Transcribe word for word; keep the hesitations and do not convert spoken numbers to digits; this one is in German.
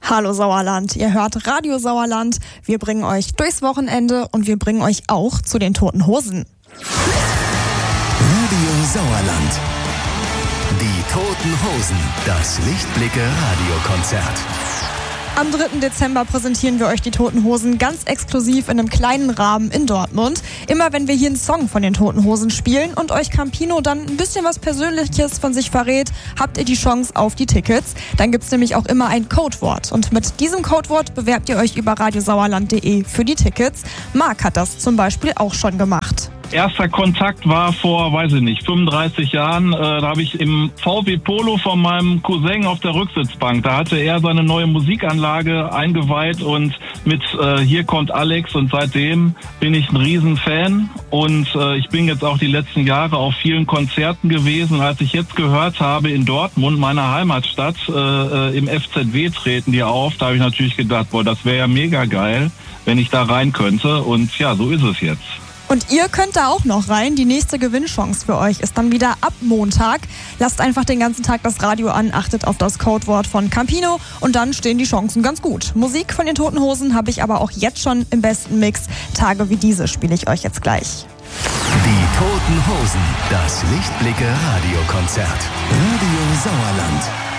Hallo Sauerland, ihr hört Radio Sauerland. Wir bringen euch durchs Wochenende und wir bringen euch auch zu den Toten Hosen. Radio Sauerland. Die Toten Hosen, das Lichtblicke-Radiokonzert. Am dritten Dezember präsentieren wir euch die Toten Hosen ganz exklusiv in einem kleinen Rahmen in Dortmund. Immer wenn wir hier einen Song von den Toten Hosen spielen und euch Campino dann ein bisschen was Persönliches von sich verrät, habt ihr die Chance auf die Tickets. Dann gibt's nämlich auch immer ein Codewort. Und mit diesem Codewort bewerbt ihr euch über radiosauerland punkt de für die Tickets. Marc hat das zum Beispiel auch schon gemacht. Erster Kontakt war vor, weiß ich nicht, fünfunddreißig Jahren. Äh, da habe ich im V W Polo von meinem Cousin auf der Rücksitzbank. Da hatte er seine neue Musikanlage eingeweiht und mit äh, Hier kommt Alex. Und seitdem bin ich ein Riesenfan. Und äh, ich bin jetzt auch die letzten Jahre auf vielen Konzerten gewesen. Als ich jetzt gehört habe, in Dortmund, meiner Heimatstadt, äh, im F Z W treten die auf, da habe ich natürlich gedacht, boah, das wäre ja mega geil, wenn ich da rein könnte. Und ja, so ist es jetzt. Und ihr könnt da auch noch rein. Die nächste Gewinnchance für euch ist dann wieder ab Montag. Lasst einfach den ganzen Tag das Radio an, achtet auf das Codewort von Campino und dann stehen die Chancen ganz gut. Musik von den Toten Hosen habe ich aber auch jetzt schon im besten Mix. Tage wie diese spiele ich euch jetzt gleich. Die Toten Hosen, das Lichtblicke-Radiokonzert. Radio Sauerland.